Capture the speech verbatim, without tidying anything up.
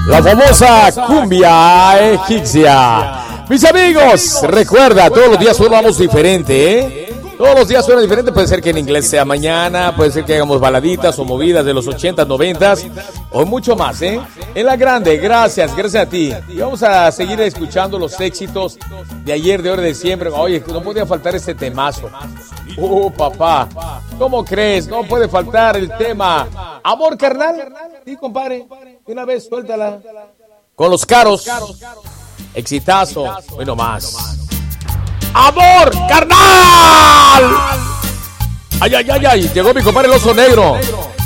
La famosa cumbia egipcia. Mis amigos, recuerda, todos los días sonamos diferente, ¿eh? Todos los días suena diferente, puede ser que en inglés sea mañana, puede ser que hagamos baladitas o movidas de los ochentas, noventas, o mucho más, ¿eh? En la grande, gracias, gracias a ti. Y vamos a seguir escuchando los éxitos de ayer, de hoy, de siempre. Oye, no podía faltar este temazo. Oh, papá, ¿cómo crees? No puede faltar el tema. Amor carnal. Sí, compadre, de una vez, suéltala. Con los caros. Exitazo, bueno más. ¡Amor carnal! ¡Ay, ay, ay, ay! Llegó mi compadre el oso negro.